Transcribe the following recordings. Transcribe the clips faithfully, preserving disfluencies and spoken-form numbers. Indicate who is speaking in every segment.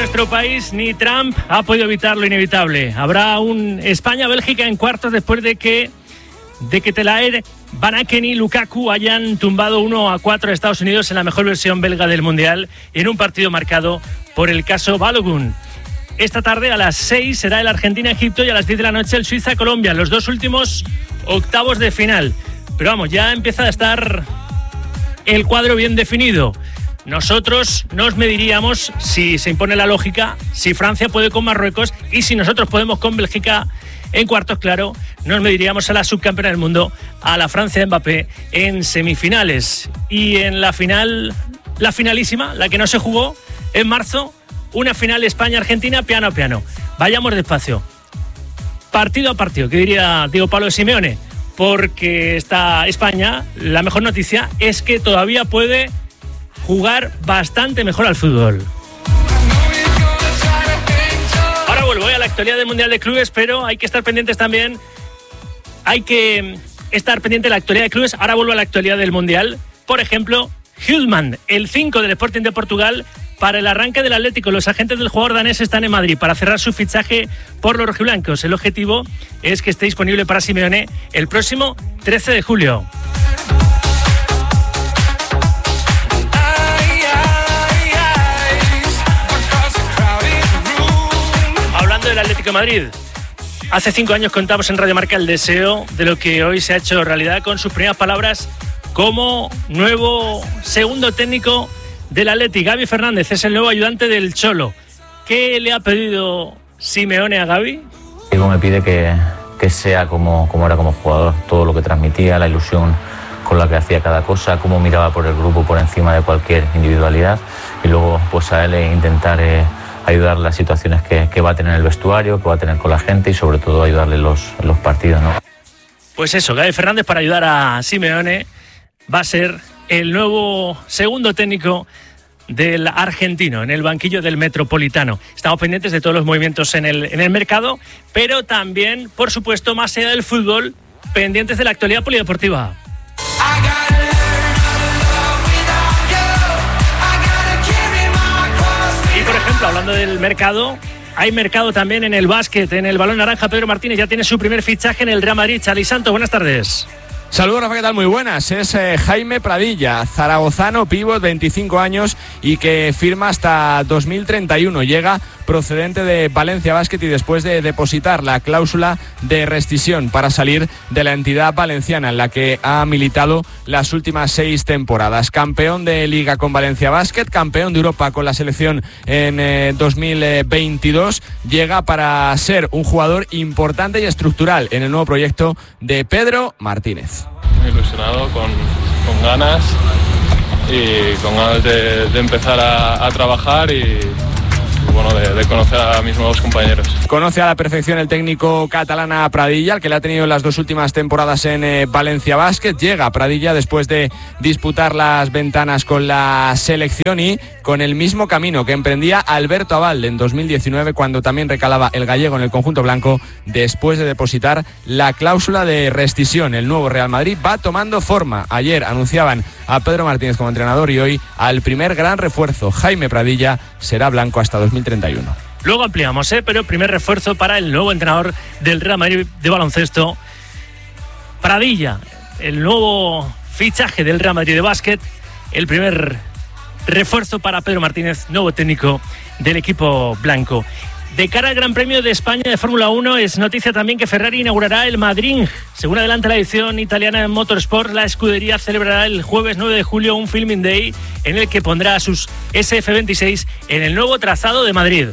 Speaker 1: nuestro país ni Trump ha podido evitar lo inevitable. Habrá un España-Bélgica en cuartos después de que de que Telaer, Van Aken y Lukaku hayan tumbado uno a cuatro a Estados Unidos en la mejor versión belga del Mundial en un partido marcado por el caso Balogun. Esta tarde a las seis será el Argentina-Egipto y a las diez de la noche el Suiza-Colombia, los dos últimos octavos de final. Pero vamos, ya empieza a estar el cuadro bien definido. Nosotros nos mediríamos, si se impone la lógica, si Francia puede con Marruecos y si nosotros podemos con Bélgica en cuartos, claro, nos mediríamos a la subcampeona del mundo, a la Francia de Mbappé, en semifinales. Y en la final, la finalísima, la que no se jugó, en marzo, una final España-Argentina, piano a piano. Vayamos despacio. Partido a partido, que diría Diego Pablo Simeone, porque está España, la mejor noticia es que todavía puede jugar bastante mejor al fútbol. Ahora vuelvo a la actualidad del Mundial de Clubes, pero hay que estar pendientes también. Hay que estar pendiente de la actualidad de clubes. Ahora vuelvo a la actualidad del Mundial. Por ejemplo, Hülman, el cinco del Sporting de Portugal, para el arranque del Atlético. Los agentes del jugador danés están en Madrid para cerrar su fichaje por los rojiblancos. El objetivo es que esté disponible para Simeone el próximo trece de julio. Del Atlético de Madrid. Hace cinco años contamos en Radio Marca el deseo de lo que hoy se ha hecho realidad con sus primeras palabras como nuevo segundo técnico del Atleti. Gaby Fernández es el nuevo ayudante del Cholo. ¿Qué le ha pedido Simeone a Gaby?
Speaker 2: Diego me pide que, que sea como, como era como jugador, todo lo que transmitía, la ilusión con la que hacía cada cosa, cómo miraba por el grupo por encima de cualquier individualidad y luego pues a él intentar eh, ayudar las situaciones que, que va a tener el vestuario, que va a tener con la gente y sobre todo ayudarle en los, en los partidos, ¿no?
Speaker 1: Pues eso, Gaby Fernández para ayudar a Simeone va a ser el nuevo segundo técnico del argentino en el banquillo del Metropolitano. Estamos pendientes de todos los movimientos en el, en el mercado, pero también, por supuesto, más allá del fútbol, pendientes de la actualidad polideportiva. Por ejemplo, hablando del mercado, hay mercado también en el básquet, en el balón naranja. Pedro Martínez ya tiene su primer fichaje en el Real Madrid. Charly Santos, buenas tardes.
Speaker 3: Saludos, Rafa, ¿qué tal? Muy buenas. Es eh, Jaime Pradilla, zaragozano, pívot, veinticinco años y que firma hasta dos mil treinta y uno. Llega procedente de Valencia Basket y después de depositar la cláusula de rescisión para salir de la entidad valenciana en la que ha militado las últimas seis temporadas. Campeón de Liga con Valencia Basket, campeón de Europa con la selección en eh, dos mil veintidós. Llega para ser un jugador importante y estructural en el nuevo proyecto de Pedro Martínez.
Speaker 4: Muy ilusionado, con, con ganas y con ganas de, de empezar a, a trabajar y bueno, de, de conocer a mis nuevos compañeros.
Speaker 3: Conoce a la perfección el técnico catalán a Pradilla, al que le ha tenido las dos últimas temporadas en eh, Valencia Basket. Llega a Pradilla después de disputar las ventanas con la selección y con el mismo camino que emprendía Alberto Abalde en dos mil diecinueve, cuando también recalaba el gallego en el conjunto blanco después de depositar la cláusula de rescisión. El nuevo Real Madrid va tomando forma. Ayer anunciaban a Pedro Martínez como entrenador y hoy al primer gran refuerzo, Jaime Pradilla, será blanco hasta dos mil treinta y uno.
Speaker 1: Luego ampliamos, ¿eh? Pero primer refuerzo para el nuevo entrenador del Real Madrid de baloncesto, Pradilla, el nuevo fichaje del Real Madrid de básquet, el primer refuerzo para Pedro Martínez, nuevo técnico del equipo blanco. De cara al Gran Premio de España de Fórmula uno, es noticia también que Ferrari inaugurará el Madrid. Según adelanta la edición italiana de Motorsport, la escudería celebrará el jueves nueve de julio un Filming Day en el que pondrá a sus ese efe veintiséis en el nuevo trazado de Madrid.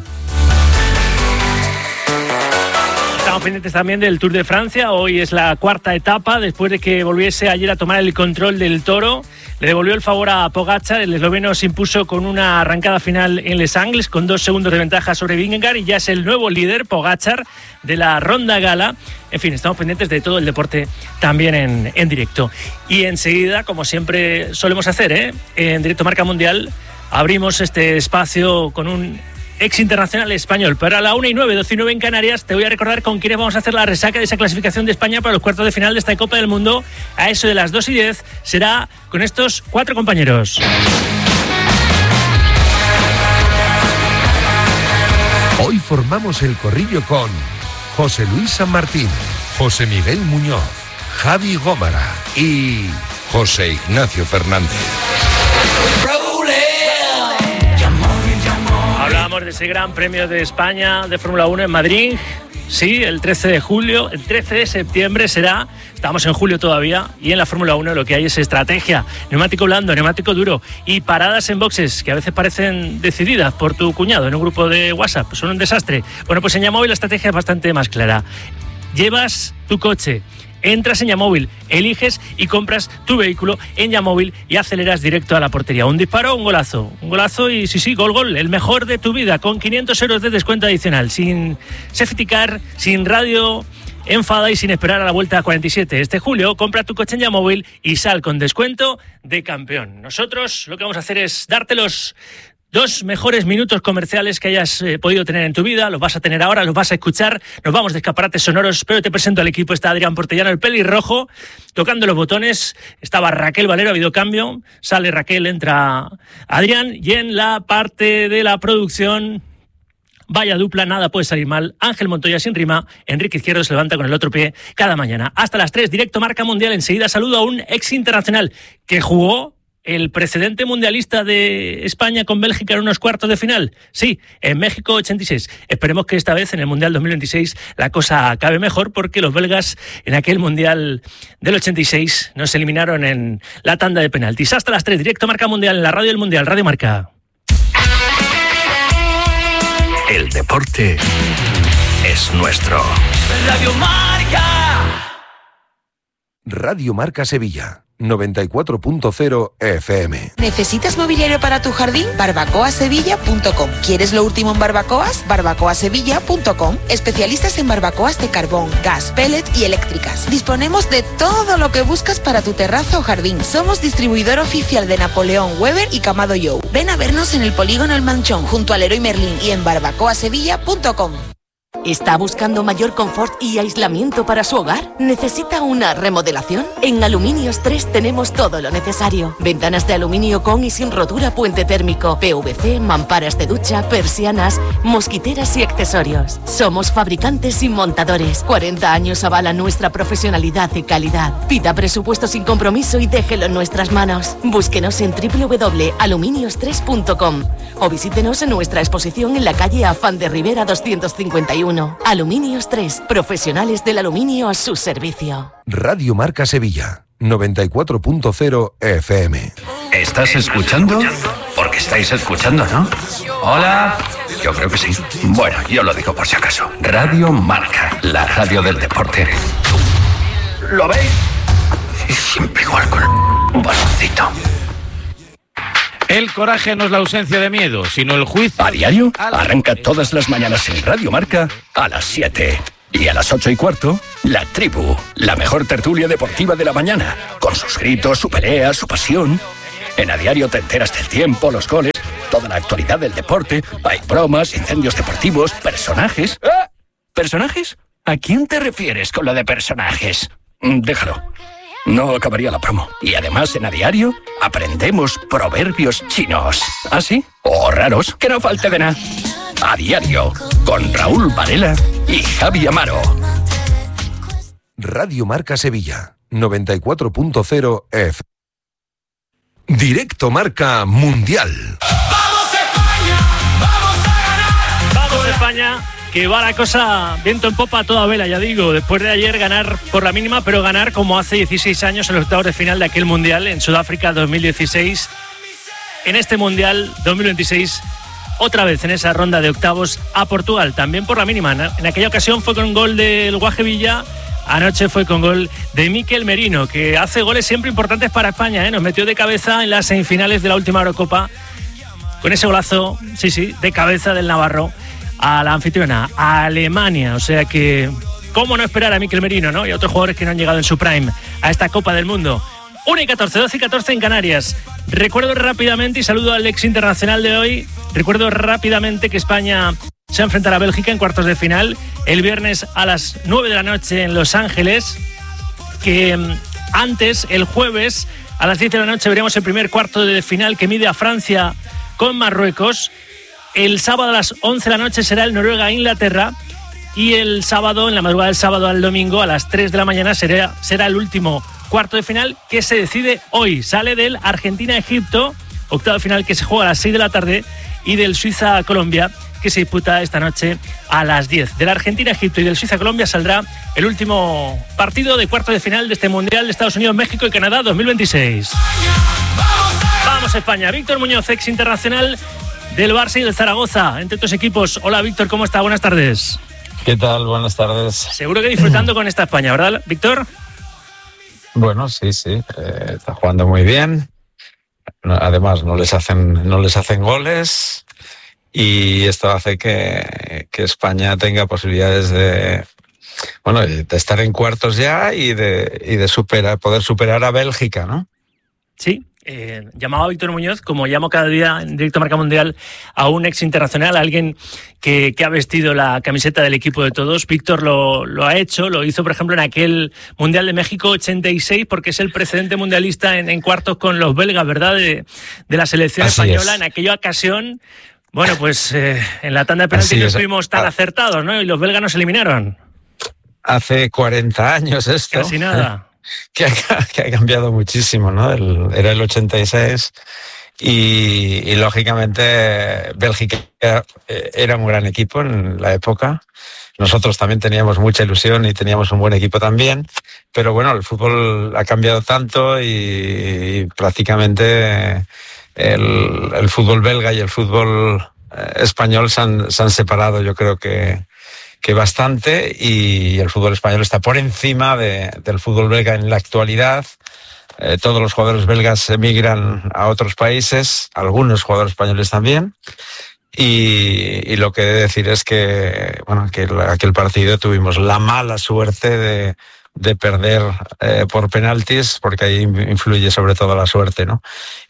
Speaker 1: Estamos pendientes también del Tour de Francia. Hoy es la cuarta etapa, después de que volviese ayer a tomar el control del Toro. Le devolvió el favor a Pogačar. El esloveno se impuso con una arrancada final en Les Angles, con dos segundos de ventaja sobre Vingegaard, y ya es el nuevo líder, Pogačar, de la Ronda Gala. En fin, estamos pendientes de todo el deporte también en, en directo. Y enseguida, como siempre solemos hacer, ¿eh? en Directo Marca Mundial, abrimos este espacio con un ex internacional español. Pero a la una y nueve, doce y nueve en Canarias, te voy a recordar con quiénes vamos a hacer la resaca de esa clasificación de España para los cuartos de final de esta Copa del Mundo. A eso de las dos y diez será con estos cuatro compañeros.
Speaker 5: Hoy formamos el corrillo con José Luis San Martín, José Miguel Muñoz, Javi Gómara y José Ignacio Fernández.
Speaker 1: Hablábamos de ese Gran Premio de España de Fórmula uno en Madrid. Sí, el trece de julio, el trece de septiembre será, estamos en julio todavía, y en la Fórmula uno lo que hay es estrategia, neumático blando, neumático duro y paradas en boxes que a veces parecen decididas por tu cuñado en un grupo de WhatsApp, son un desastre. Bueno, pues en Yamóvil la estrategia es bastante más clara. Llevas tu coche, entras en Yamóvil, eliges y compras tu vehículo en Yamóvil y aceleras directo a la portería. Un disparo, un golazo. Un golazo y sí, sí, gol, gol. El mejor de tu vida, con quinientos euros de descuento adicional. Sin safety car, sin radio enfada y sin esperar a la vuelta a cuarenta y siete. Este julio, compra tu coche en Yamóvil y sal con descuento de campeón. Nosotros lo que vamos a hacer es darte los dos mejores minutos comerciales que hayas eh, podido tener en tu vida. Los vas a tener ahora, los vas a escuchar. Nos vamos de escaparates sonoros, pero te presento al equipo. Está Adrián Portellano, el pelirrojo, tocando los botones. Estaba Raquel Valero, ha habido cambio. Sale Raquel, entra Adrián. Y en la parte de la producción, vaya dupla, nada puede salir mal. Ángel Montoya sin rima, Enrique Izquierdo se levanta con el otro pie cada mañana. Hasta las tres, directo Marca Mundial. Enseguida saludo a un ex internacional que jugó el precedente mundialista de España con Bélgica en unos cuartos de final. Sí, en México ochenta y seis. Esperemos que esta vez en el Mundial dos mil veintiséis la cosa acabe mejor, porque los belgas en aquel Mundial del ochenta y seis nos eliminaron en la tanda de penaltis. Hasta las tres, directo Marca Mundial en la radio del Mundial, Radio Marca.
Speaker 6: El deporte es nuestro.
Speaker 7: Radio Marca.
Speaker 5: Radio Marca Sevilla, noventa y cuatro punto cero F M.
Speaker 8: ¿Necesitas mobiliario para tu jardín? barbacoa sevilla punto com. ¿Quieres lo último en barbacoas? barbacoa sevilla punto com. Especialistas en barbacoas de carbón, gas, pellet y eléctricas. Disponemos de todo lo que buscas para tu terraza o jardín. Somos distribuidor oficial de Napoleón, Weber y Camado Joe. Ven a vernos en el polígono El Manchón, junto al Leroy Merlin, y en barbacoa sevilla punto com.
Speaker 9: ¿Está buscando mayor confort y aislamiento para su hogar? ¿Necesita una remodelación? En Aluminios tres tenemos todo lo necesario. Ventanas de aluminio con y sin rotura, puente térmico, P V C, mamparas de ducha, persianas, mosquiteras y accesorios. Somos fabricantes y montadores. cuarenta años avalan nuestra profesionalidad y calidad. Pida presupuesto sin compromiso y déjelo en nuestras manos. Búsquenos en doble u doble u doble u punto aluminios tres punto com o visítenos en nuestra exposición en la calle Afán de Rivera doscientos cincuenta y uno. Aluminios tres, profesionales del aluminio a su servicio.
Speaker 5: Radio Marca Sevilla, noventa y cuatro punto cero F M.
Speaker 6: ¿Estás escuchando? Porque estáis escuchando, ¿no? Hola. Yo creo que sí. Bueno, yo lo digo por si acaso. Radio Marca, la radio del deporte. ¿Lo veis? Y siempre igual con un baloncito.
Speaker 10: El coraje no es la ausencia de miedo, sino el juicio.
Speaker 6: A diario, arranca todas las mañanas en Radio Marca a las siete. Y a las ocho y cuarto, La Tribu, la mejor tertulia deportiva de la mañana, con sus gritos, su pelea, su pasión. En A Diario te enteras del tiempo, los goles, toda la actualidad del deporte. Hay bromas, incendios deportivos, personajes. ¿Ah? ¿Personajes? ¿A quién te refieres con lo de personajes? Déjalo. No acabaría la promo. Y además en A Diario aprendemos proverbios chinos. ¿Ah, sí? O raros, que no falte de nada. A Diario, con Raúl Varela y Javi Amaro.
Speaker 5: Radio Marca Sevilla, noventa y cuatro punto cero F M. Directo Marca Mundial.
Speaker 7: ¡Vamos España! ¡Vamos a ganar!
Speaker 1: ¡Vamos España! Que va la cosa viento en popa a toda vela, ya digo. Después de ayer ganar por la mínima, pero ganar como hace dieciséis años en los octavos de final de aquel Mundial en Sudáfrica dos mil dieciséis. En este Mundial dos mil veintiséis, otra vez en esa ronda de octavos a Portugal, también por la mínima. En aquella ocasión fue con un gol del Guaje Villa. Anoche fue con gol de Mikel Merino, que hace goles siempre importantes para España, ¿eh? Nos metió de cabeza en las semifinales de la última Eurocopa con ese golazo, sí, sí, de cabeza del navarro a la anfitriona, a Alemania. O sea que, ¿cómo no esperar a Mikel Merino, ¿no? Y a otros jugadores que no han llegado en su prime a esta Copa del Mundo? una y catorce, doce y catorce en Canarias. Recuerdo rápidamente, y saludo al ex internacional de hoy, recuerdo rápidamente que España se enfrentará a Bélgica en cuartos de final el viernes a las nueve de la noche en Los Ángeles, que antes, el jueves a las diez de la noche, veremos el primer cuarto de final que mide a Francia con Marruecos. El sábado a las once de la noche será el Noruega-Inglaterra y el sábado, en la madrugada del sábado al domingo, a las tres de la mañana será, será el último cuarto de final que se decide hoy. Sale del Argentina-Egipto, octavo de final que se juega a las seis de la tarde, y del Suiza-Colombia, que se disputa esta noche a las diez. Del Argentina-Egipto y del Suiza-Colombia saldrá el último partido de cuarto de final de este Mundial de Estados Unidos, México y Canadá dos mil veintiséis. Vamos a España. Víctor Muñoz, ex internacional del Barça y del Zaragoza, entre otros equipos. Hola Víctor, ¿cómo está? Buenas tardes.
Speaker 11: ¿Qué tal? Buenas tardes.
Speaker 1: Seguro que disfrutando con esta España, ¿verdad, Víctor?
Speaker 11: Bueno, sí, sí, eh, está jugando muy bien. Además, no les hacen, no les hacen goles y esto hace que, que España tenga posibilidades de, bueno, de estar en cuartos ya y de, y de superar, poder superar a Bélgica, ¿no?
Speaker 1: Sí. Eh, llamaba a Víctor Muñoz, como llamo cada día en Directo Marca Mundial, a un ex internacional, a alguien que, que ha vestido la camiseta del equipo de todos. Víctor lo, lo ha hecho, lo hizo por ejemplo en aquel Mundial de México ochenta y seis, porque es el precedente mundialista en, en cuartos con los belgas, ¿verdad? De, de la selección
Speaker 11: Así
Speaker 1: española.
Speaker 11: es.
Speaker 1: En aquella ocasión, bueno, pues eh, en la tanda de penaltis no estuvimos tan ah. acertados, ¿no? Y los belgas nos eliminaron.
Speaker 11: Hace cuarenta años esto.
Speaker 1: Casi nada.
Speaker 11: Que ha, que ha cambiado muchísimo, ¿no? El, era el ochenta y seis y, y lógicamente Bélgica era un gran equipo en la época. Nosotros también teníamos mucha ilusión y teníamos un buen equipo también, pero bueno, el fútbol ha cambiado tanto y, y prácticamente el, el fútbol belga y el fútbol español se han, se han separado, yo creo que que bastante, y el fútbol español está por encima de, del fútbol belga en la actualidad. Eh, todos los jugadores belgas emigran a otros países, algunos jugadores españoles también, y, y lo que he de decir es que, bueno, que aquel partido tuvimos la mala suerte de, de perder eh, por penaltis, porque ahí influye sobre todo la suerte, ¿no?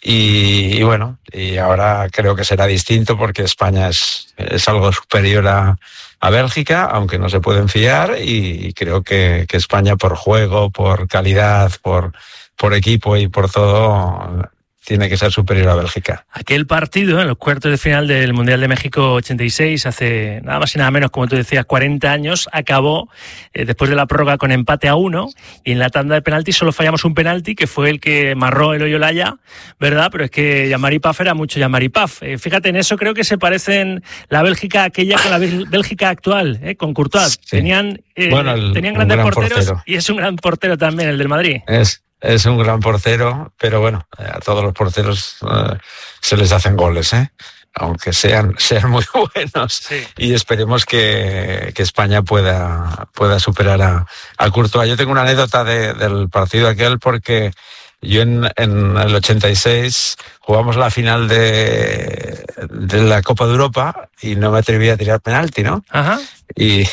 Speaker 11: Y, y bueno, y ahora creo que será distinto porque España es, es algo superior a a Bélgica, aunque no se pueden fiar, y creo que, que España por juego, por calidad, por, por equipo y por todo tiene que ser superior a Bélgica.
Speaker 1: Aquel partido en los cuartos de final del Mundial de México ochenta y seis, hace nada más y nada menos, como tú decías, cuarenta años, acabó eh, después de la prórroga con empate a uno, y en la tanda de penaltis solo fallamos un penalti, que fue el que marró el Oyolaya, ¿verdad? Pero es que Jean-Marie Paf era mucho Jean-Marie Paf. Eh, fíjate, en eso creo que se parecen la Bélgica aquella con la Bélgica actual, eh, con Courtois. Sí. Tenían, eh, bueno, el, tenían grandes gran porteros portero. Y es un gran portero también, el del Madrid.
Speaker 11: Es... Es un gran portero, pero bueno, a todos los porteros uh, se les hacen goles, ¿eh? Aunque sean, sean muy buenos. Sí. Y esperemos que, que España pueda, pueda superar a, a Courtois. Yo tengo una anécdota de, del partido aquel, porque yo en, en el ochenta y seis jugamos la final de, de la Copa de Europa y no me atreví a tirar penalti, ¿no?
Speaker 1: Ajá.
Speaker 11: Y,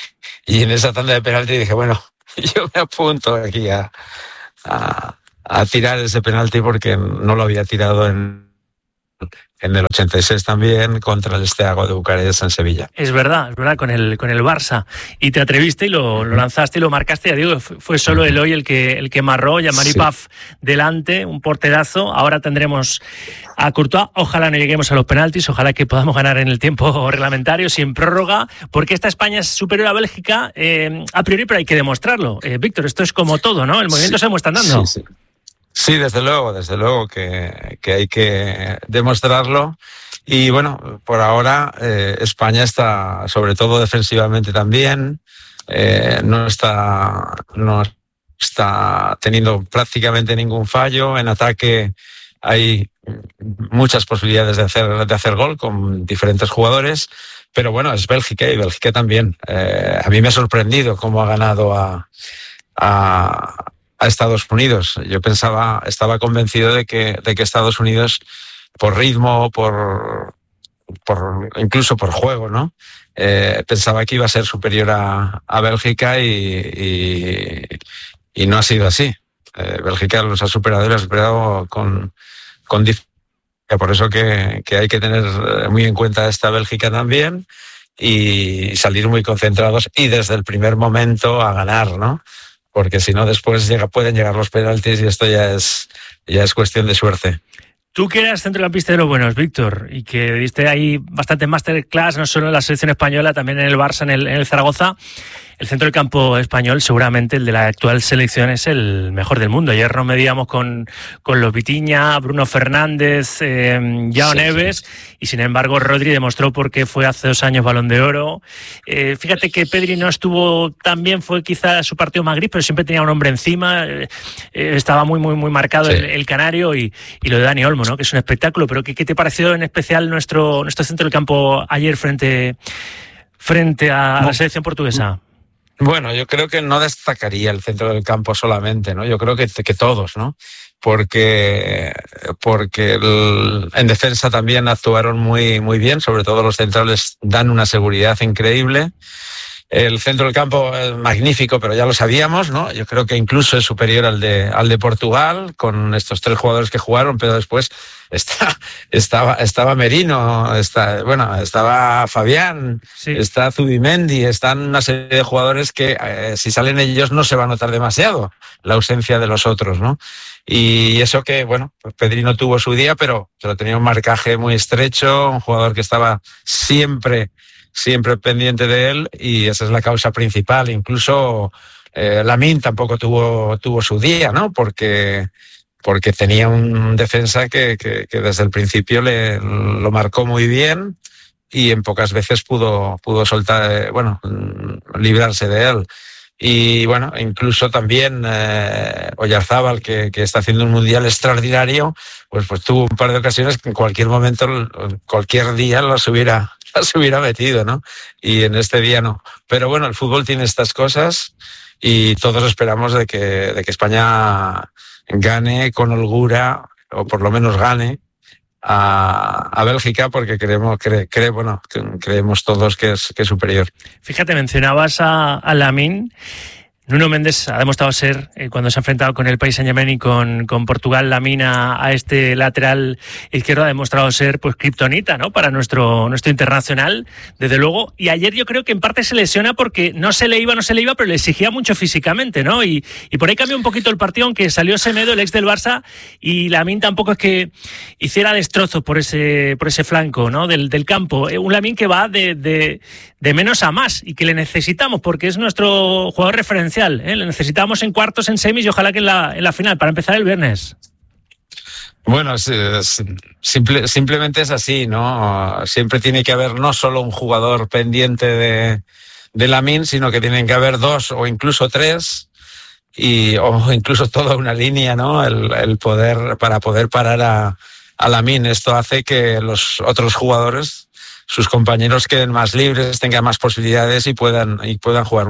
Speaker 11: y en esa tanda de penalti dije, bueno, yo me apunto aquí a... A, a tirar ese penalti porque no lo había tirado en, en el ochenta y seis también contra el Steaua de Bucarest en Sevilla.
Speaker 1: Es verdad, es verdad, con el con el Barça. Y te atreviste y lo, lo lanzaste y lo marcaste. Ya digo, fue solo Eloy el que el que marró, Jean-Marie sí. Paf delante, un porterazo. Ahora tendremos a Courtois. Ojalá no lleguemos a los penaltis, ojalá que podamos ganar en el tiempo reglamentario, sin prórroga, porque esta España es superior a Bélgica, eh, a priori, pero hay que demostrarlo. Eh, Víctor, esto es como todo, ¿no? El movimiento sí, se me está dando.
Speaker 11: Sí, sí. Sí, desde luego, desde luego que, que hay que demostrarlo. Y bueno, por ahora eh, España está, sobre todo defensivamente también, eh, no está, no está teniendo prácticamente ningún fallo. En ataque hay muchas posibilidades de hacer, de hacer gol con diferentes jugadores, pero bueno, es Bélgica y Bélgica también. Eh, a mí me ha sorprendido cómo ha ganado a... a a Estados Unidos. Yo pensaba, estaba convencido de que, de que Estados Unidos, por ritmo, por, por incluso por juego, ¿no? Eh, pensaba que iba a ser superior a, a Bélgica y, y, y no ha sido así. Eh, Bélgica los ha superado y los ha superado con, con diferencia. Por eso que, que hay que tener muy en cuenta esta Bélgica también y salir muy concentrados y desde el primer momento a ganar, ¿no? Porque si no después llega, pueden llegar los penaltis y esto ya es, ya es cuestión de suerte.
Speaker 1: Tú que eras centrocampista de los buenos, Víctor, y que diste ahí bastante masterclass, no solo en la selección española, también en el Barça, en el, en el Zaragoza. El centro del campo español, seguramente el de la actual selección, es el mejor del mundo. Ayer nos medíamos con, con los Vitinha, Bruno Fernández, eh, Yao sí, Neves, sí. y sin embargo Rodri demostró por qué fue hace dos años Balón de Oro. Eh, fíjate que Pedri no estuvo tan bien, fue quizá su partido más gris, pero siempre tenía un hombre encima, eh, eh, estaba muy muy muy marcado sí. el, el canario y, y lo de Dani Olmo, ¿no? Que es un espectáculo. Pero ¿qué, qué te pareció en especial nuestro, nuestro centro del campo ayer frente, frente a no. la selección portuguesa?
Speaker 11: Bueno, yo creo que no destacaría el centro del campo solamente, ¿no? Yo creo que, que todos, ¿no? Porque, porque el, en defensa también actuaron muy, muy bien, sobre todo los centrales dan una seguridad increíble. El centro del campo es magnífico, pero ya lo sabíamos, ¿no? Yo creo que incluso es superior al de, al de Portugal, con estos tres jugadores que jugaron, pero después está, estaba, estaba Merino, está, bueno, estaba Fabián, sí. está Zubimendi, están una serie de jugadores que eh, si salen ellos no se va a notar demasiado la ausencia de los otros, ¿no? Y eso que, bueno, pues Pedri no tuvo su día, pero, pero tenía un marcaje muy estrecho, un jugador que estaba siempre... siempre pendiente de él, y esa es la causa principal. Incluso eh, Lamine tampoco tuvo, tuvo su día, ¿no? Porque, porque tenía un defensa que, que, que desde el principio le, lo marcó muy bien y en pocas veces pudo, pudo soltar, eh, bueno, librarse de él. Y bueno, incluso también eh, Oyarzábal, que, que está haciendo un mundial extraordinario, pues, pues tuvo un par de ocasiones que en cualquier momento, cualquier día las hubiera, las hubiera metido, ¿no? Y en este día no. Pero bueno, el fútbol tiene estas cosas y todos esperamos de que, de que España gane con holgura, o por lo menos gane a, a Bélgica, porque creemos, cre, cre, bueno, creemos todos que es, que es superior.
Speaker 1: Fíjate, mencionabas a, a Lamine. Nuno Méndez ha demostrado ser, eh, cuando se ha enfrentado con el Paris Saint-Germain y con, con Portugal, Lamine a, a este lateral izquierdo ha demostrado ser pues kriptonita, ¿no? Para nuestro, nuestro internacional, desde luego. Y ayer yo creo que en parte se lesiona porque no se le iba, no se le iba, pero le exigía mucho físicamente, ¿no? Y, y por ahí cambió un poquito el partido, aunque salió Semedo, el ex del Barça, y Lamine tampoco es que hiciera destrozos por ese, por ese flanco, ¿no? Del, del campo. Un Lamine que va de, de, de menos a más y que le necesitamos porque es nuestro jugador referencial. ¿Eh? Le necesitamos en cuartos, en semis y ojalá que en la, en la final, para empezar el viernes.
Speaker 11: Bueno, es, es, simple, simplemente es así, ¿no? Siempre tiene que haber no solo un jugador pendiente de, de Lamine, sino que tienen que haber dos o incluso tres, y, o incluso toda una línea, ¿no? El, el poder, para poder parar a, a Lamine. Esto hace que los otros jugadores, sus compañeros, queden más libres, tengan más posibilidades y puedan, y puedan jugar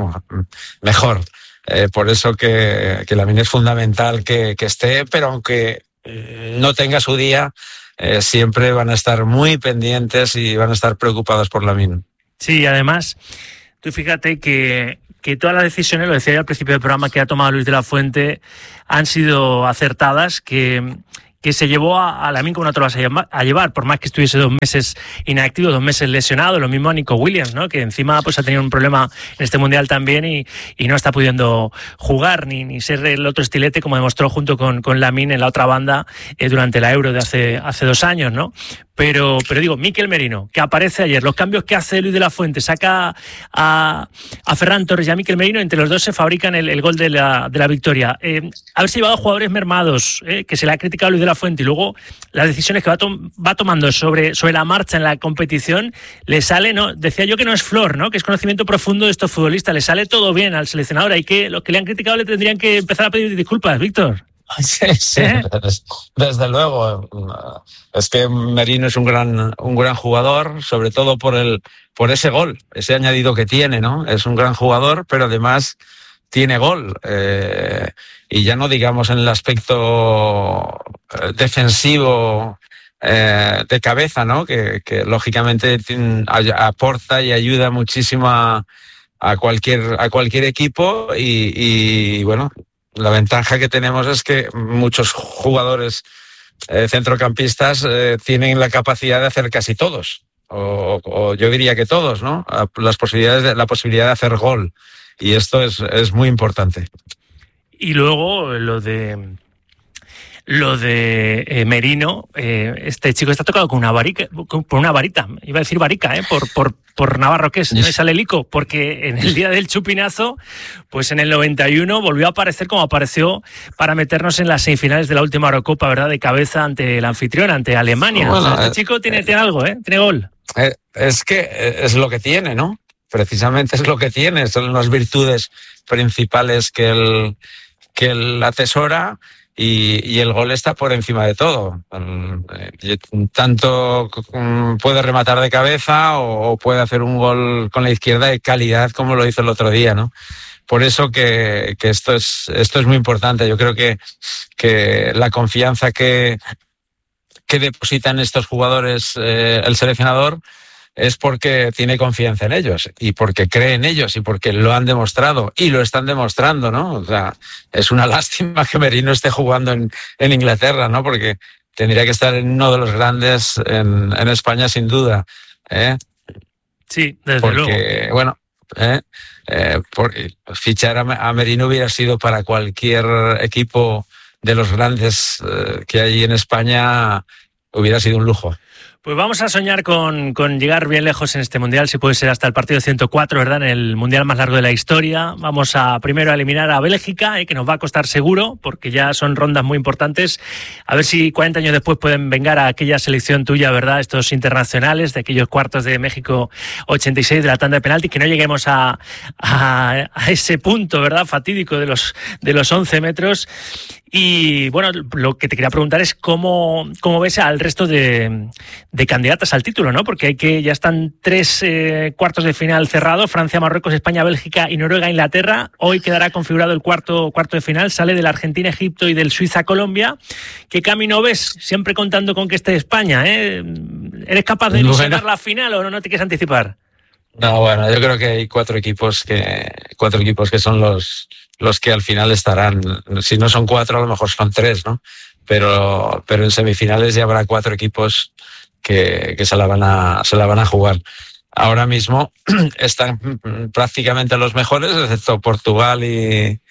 Speaker 11: mejor. Eh, por eso que, que Lamine es fundamental que, que esté, pero aunque no tenga su día, eh, siempre van a estar muy pendientes y van a estar preocupados por Lamine.
Speaker 1: Sí, además, tú fíjate que, que todas las decisiones, lo decía yo al principio del programa, que ha tomado Luis de la Fuente han sido acertadas, que... que se llevó a, a Lamine como no te lo vas a llevar, por más que estuviese dos meses inactivo, dos meses lesionado. Lo mismo a Nico Williams, ¿no? Que encima pues ha tenido un problema en este Mundial también y, y no está pudiendo jugar ni, ni ser el otro estilete como demostró junto con, con Lamine en la otra banda eh, durante la Euro de hace, hace dos años, ¿no? Pero, pero digo, Mikel Merino, que aparece ayer, los cambios que hace Luis de la Fuente, saca a, a Ferran Torres y a Mikel Merino, entre los dos se fabrican el, el gol de la, de la victoria. Eh, haberse llevado a jugadores mermados, eh, que se le ha criticado a Luis de la Fuente, y luego las decisiones que va, to- va tomando sobre, sobre la marcha en la competición, le sale, ¿no? Decía yo que no es flor, ¿no? Que es conocimiento profundo de estos futbolistas, le sale todo bien al seleccionador. Hay que, los que le han criticado le tendrían que empezar a pedir disculpas, Víctor.
Speaker 11: Sí, sí, ¿Eh? Desde luego. Es que Merino es un gran, un gran jugador, sobre todo por el, por ese gol, ese añadido que tiene, ¿no? Es un gran jugador, pero además tiene gol. Eh, y ya no digamos en el aspecto defensivo eh, de cabeza, ¿no? Que, que lógicamente tiene, aporta y ayuda muchísimo a, a cualquier, a cualquier equipo y, y bueno. La ventaja que tenemos es que muchos jugadores eh, centrocampistas eh, tienen la capacidad de hacer casi todos, o, o yo diría que todos, ¿no? Las posibilidades de, la posibilidad de hacer gol, y esto es, es muy importante.
Speaker 1: Y luego lo de lo de eh, Merino. Eh, este chico está tocado con una varita, con una varita, iba a decir varica, eh, por, por, por Navarro, que es, no es alelico, porque en el día del chupinazo, pues en el noventa y uno volvió a aparecer como apareció para meternos en las semifinales de la última Eurocopa, ¿verdad? De cabeza ante el anfitrión, ante Alemania. Bueno, o sea, este eh, chico tiene, tiene algo, ¿eh? Tiene gol.
Speaker 11: Eh, es que es lo que tiene, ¿no? Precisamente es lo que tiene, son las virtudes principales que él, que él atesora. Y, y el gol está por encima de todo. Tanto puede rematar de cabeza o, o puede hacer un gol con la izquierda de calidad como lo hizo el otro día, ¿no? Por eso que, que esto es esto es muy importante. Yo creo que, que la confianza que, que depositan estos jugadores eh, el seleccionador es porque tiene confianza en ellos y porque cree en ellos y porque lo han demostrado y lo están demostrando, ¿no? O sea, es una lástima que Merino esté jugando en, en Inglaterra, ¿no? Porque tendría que estar en uno de los grandes en, en España sin duda, ¿eh?
Speaker 1: Sí, desde
Speaker 11: porque,
Speaker 1: luego.
Speaker 11: Bueno, ¿eh? Eh, por, fichar a, a Merino hubiera sido para cualquier equipo de los grandes eh, que hay en España, hubiera sido un lujo.
Speaker 1: Pues vamos a soñar con, con llegar bien lejos en este Mundial, si puede ser hasta el partido ciento cuatro, ¿verdad? En el Mundial más largo de la historia. Vamos a primero a eliminar a Bélgica, eh, que nos va a costar seguro, porque ya son rondas muy importantes. A ver si cuarenta años después pueden vengar a aquella selección tuya, ¿verdad? Estos internacionales, de aquellos cuartos de México ochenta y seis, de la tanda de penalti, que no lleguemos a, a, a ese punto, ¿verdad? Fatídico de los, de los once metros. Y bueno, lo que te quería preguntar es cómo, cómo ves al resto de, de candidatas al título, ¿no? Porque hay que ya están tres eh, cuartos de final cerrados: Francia, Marruecos, España, Bélgica y Noruega, Inglaterra. Hoy quedará configurado el cuarto cuarto de final, sale del Argentina, Egipto y del Suiza, Colombia. ¿Qué camino ves? Siempre contando con que esté España, ¿eh? ¿Eres capaz de ilusionar la final o no, no te quieres anticipar?
Speaker 11: No, bueno, yo creo que hay cuatro equipos que cuatro equipos que son los los que al final estarán. Si no son cuatro, a lo mejor son tres, ¿no? Pero pero en semifinales ya habrá cuatro equipos que, que se la van a se la van a jugar. Ahora mismo están prácticamente los mejores, excepto Portugal y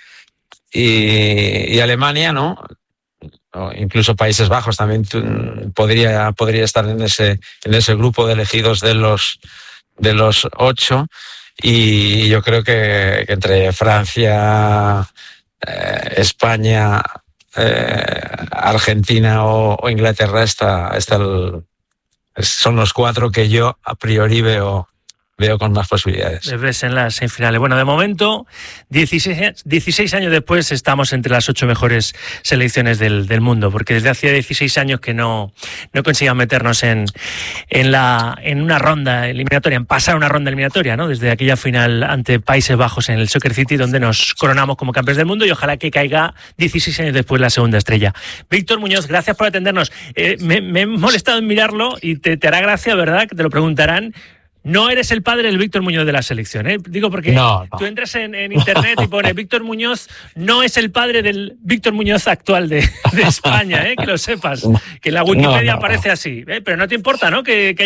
Speaker 11: y, y Alemania, ¿no? O incluso Países Bajos también podría podría estar en ese en ese grupo de elegidos de los de los ocho. Y yo creo que, que entre Francia, eh, España, eh, Argentina o, o Inglaterra está, está el, son los cuatro que yo a priori veo, veo con más posibilidades.
Speaker 1: Les ves en las semifinales. Bueno, de momento, dieciséis, dieciséis años después, estamos entre las ocho mejores selecciones del, del mundo, porque desde hace dieciséis años que no, no conseguimos meternos en, en, la, en una ronda eliminatoria, en pasar una ronda eliminatoria, ¿no? Desde aquella final ante Países Bajos en el Soccer City, donde nos coronamos como campeones del mundo, y ojalá que caiga dieciséis años después la segunda estrella. Víctor Muñoz, gracias por atendernos. Eh, me, me he molestado en mirarlo y te, te hará gracia, ¿verdad?, que te lo preguntarán. No eres el padre del Víctor Muñoz de la selección, ¿eh? Digo porque no, no. Tú entras en, en internet y pones Víctor Muñoz, no es el padre del Víctor Muñoz actual de, de España, ¿eh? Que lo sepas, que en la Wikipedia no, no, aparece no. así, ¿eh? Pero no te importa, ¿no? Que, que